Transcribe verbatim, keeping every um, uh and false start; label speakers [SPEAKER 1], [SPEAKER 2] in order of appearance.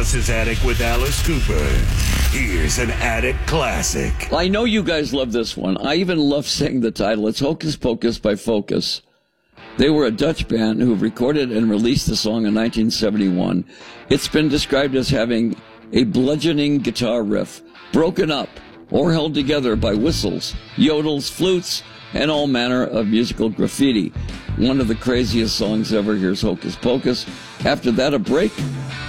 [SPEAKER 1] Alice's Attic with Alice Cooper. Here's an Attic classic.
[SPEAKER 2] I know you guys love this one. I even love saying the title. It's Hocus Pocus by Focus. They were a Dutch band who recorded and released the song in nineteen seventy-one. It's been described as having a bludgeoning guitar riff, broken up or held together by whistles, yodels, flutes, and all manner of musical graffiti. One of the craziest songs ever. Here's Hocus Pocus. After that, a break.